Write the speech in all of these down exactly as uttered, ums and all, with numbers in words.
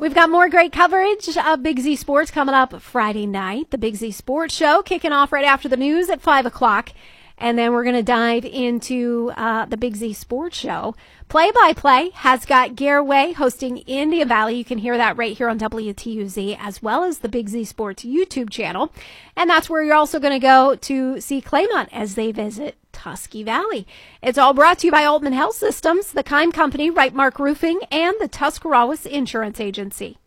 We've got more great coverage of Big Z Sports coming up Friday night. The Big Z Sports Show kicking off right after the news at five o'clock. And then we're going to dive into uh, the Big Z Sports Show. Play-by-play has got Gareway hosting Indian Valley. You can hear that right here on W T U Z, as well as the Big Z Sports YouTube channel. And that's where you're also going to go to see Claymont as they visit Tusky Valley. It's all brought to you by Altman Health Systems, the Kime Company, Right Mark Roofing, and the Tuscarawas Insurance Agency.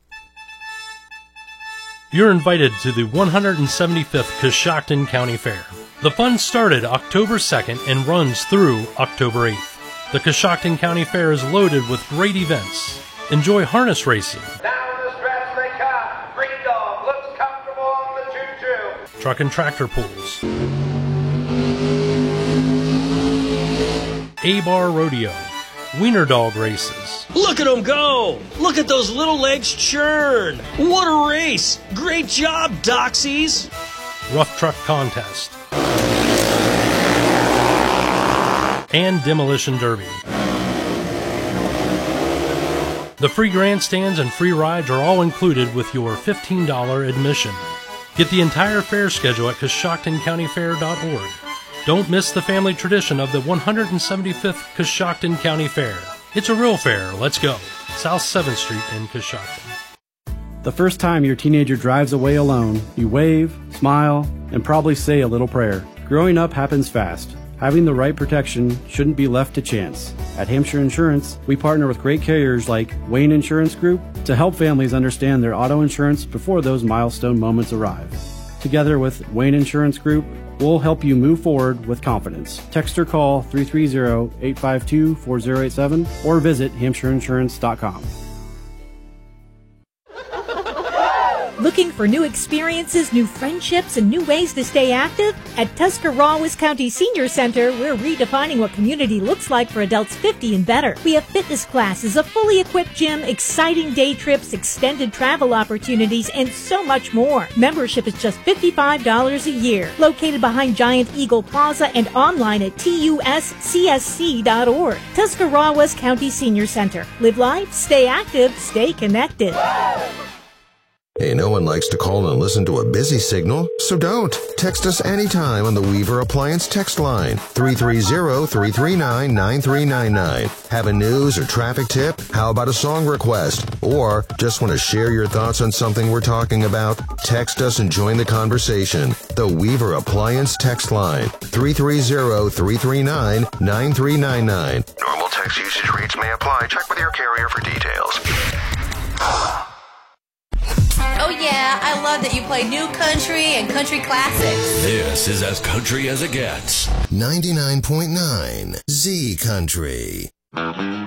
You're invited to the one hundred seventy-fifth Coshocton County Fair. The fun started October second and runs through October eighth. The Coshocton County Fair is loaded with great events. Enjoy harness racing. Down the stretch they come. Green Dog looks comfortable on the choo-choo. Truck and tractor pulls. A-Bar Rodeo. Wiener Dog races. Look at them go! Look at those little legs churn! What a race! Great job, Doxies! Rough Truck Contest. And Demolition Derby. The free grandstands and free rides are all included with your fifteen dollars admission. Get the entire fair schedule at Coshocton County Fair dot org. Don't miss the family tradition of the one hundred seventy-fifth Coshocton County Fair. It's a real fair. Let's go. South seventh Street in Coshocton. The first time your teenager drives away alone, you wave, smile, and probably say a little prayer. Growing up happens fast. Having the right protection shouldn't be left to chance. At Hampshire Insurance, we partner with great carriers like Wayne Insurance Group to help families understand their auto insurance before those milestone moments arrive. Together with Wayne Insurance Group, we'll help you move forward with confidence. Text or call three three zero, eight five two, four zero eight seven or visit hampshire insurance dot com. Looking for new experiences, new friendships, and new ways to stay active? At Tuscarawas County Senior Center, we're redefining what community looks like for adults fifty and better. We have fitness classes, a fully equipped gym, exciting day trips, extended travel opportunities, and so much more. Membership is just fifty-five dollars a year. Located behind Giant Eagle Plaza and online at T U S C S C dot org. Tuscarawas County Senior Center. Live life, stay active, stay connected. Hey, no one likes to call and listen to a busy signal, so don't. Text us anytime on the Weaver Appliance text line, three three zero, three three nine, nine three nine nine. Have a news or traffic tip? How about a song request? Or just want to share your thoughts on something we're talking about? Text us and join the conversation. The Weaver Appliance text line, three three zero, three three nine, nine three nine nine. Normal text usage rates may apply. Check with your carrier for details. Oh yeah, I love that you play new country and country classics. This is as country as it gets. ninety-nine point nine Z Country.